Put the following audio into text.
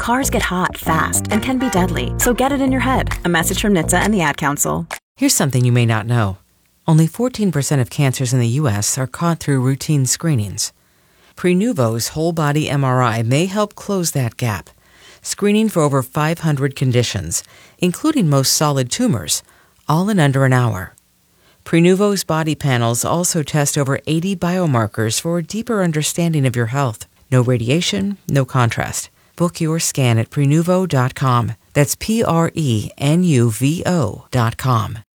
Cars get hot, fast, and can be deadly, so get it in your head. A message from NHTSA and the Ad Council. Here's something you may not know. Only 14% of cancers in the U.S. are caught through routine screenings. Prenuvo's whole-body MRI may help close that gap, screening for over 500 conditions, including most solid tumors, all in under an hour. Prenuvo's body panels also test over 80 biomarkers for a deeper understanding of your health. No radiation, no contrast. Book your scan at Prenuvo.com. That's Prenuvo.com.